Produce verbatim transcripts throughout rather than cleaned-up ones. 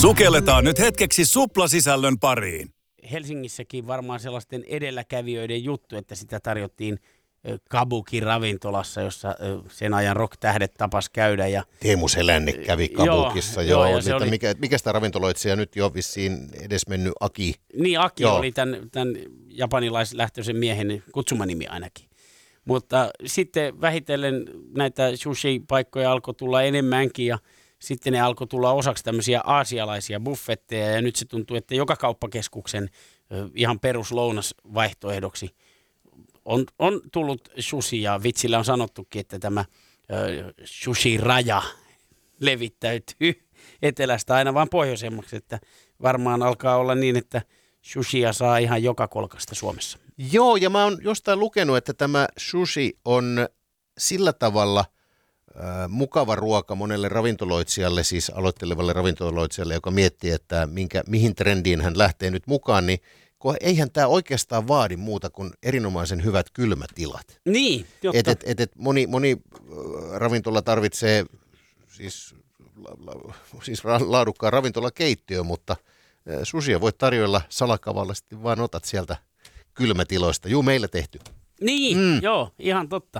Sukelletaan nyt hetkeksi suplasisällön pariin. Helsingissäkin varmaan sellaisten edelläkävijöiden juttu, että sitä tarjottiin Kabuki-ravintolassa, jossa sen ajan rock-tähdet tapas käydä. Ja Teemu Selänne kävi Kabukissa, joo. joo. joo oli... mikä, mikä sitä ravintoloitsija nyt jo vissiin edesmennyt Aki? Niin, Aki joo. oli tämän, tämän japanilaislähtöisen miehen kutsumanimi ainakin. Mutta sitten vähitellen näitä sushi-paikkoja alkoi tulla enemmänkin ja sitten ne alkoi tulla osaksi tämmöisiä aasialaisia buffetteja ja nyt se tuntuu, että joka kauppakeskuksen ihan peruslounasvaihtoehdoksi on, on tullut sushi ja vitsillä on sanottukin, että tämä sushi-raja levittäytyy etelästä aina vaan pohjoisemmaksi, että varmaan alkaa olla niin, että sushia saa ihan joka kolkasta Suomessa. Joo, ja mä oon jostain lukenut, että tämä sushi on sillä tavalla äh, mukava ruoka monelle ravintoloitsijalle, siis aloittelevalle ravintoloitsijalle, joka miettii, että minkä, mihin trendiin hän lähtee nyt mukaan, niin eihän tämä oikeastaan vaadi muuta kuin erinomaisen hyvät kylmätilat. Niin, jotta. Et, et, et, et moni, moni ravintola tarvitsee siis, la, la, siis laadukkaan ravintolakeittiön, mutta sushia voit tarjoilla salakavalla, sitten vaan otat sieltä kylmätiloista. Juu, meillä tehty. Niin, mm. joo, ihan totta.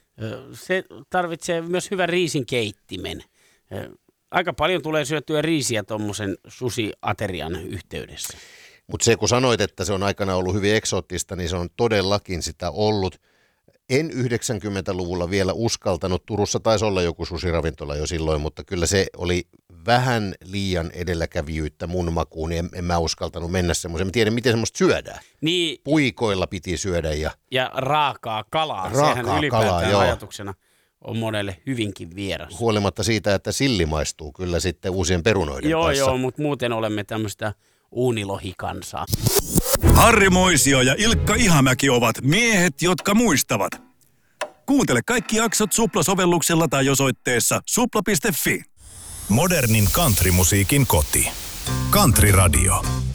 Se tarvitsee myös hyvän riisinkeittimen. Aika paljon tulee syötyä riisiä tuommoisen sushi-aterian yhteydessä. Mutta se, kun sanoit, että se on aikana ollut hyvin eksoottista, niin se on todellakin sitä ollut. En yhdeksänkymmentäluvulla vielä uskaltanut. Turussa taisi olla joku sushi-ravintola jo silloin, mutta kyllä se oli vähän liian edelläkävijyyttä mun makuun. En, en mä uskaltanut mennä semmoiseen. Mä tiedän, miten semmoista syödään. Niin, puikoilla piti syödä. Ja, ja raakaa kalaa. Raakaa Sehän ylipäätään kalaa, joo. ajatuksena on monelle hyvinkin vieras. Huolimatta siitä, että silli maistuu kyllä sitten uusien perunoiden joo, kanssa. Joo, mutta muuten olemme tämmöistä uunilohikansaa. Harri Moisio ja Ilkka Ihamäki ovat miehet, jotka muistavat. Kuuntele kaikki jaksot Supla-sovelluksella tai osoitteessa supla piste fi. Modernin countrymusiikin koti. Country Radio.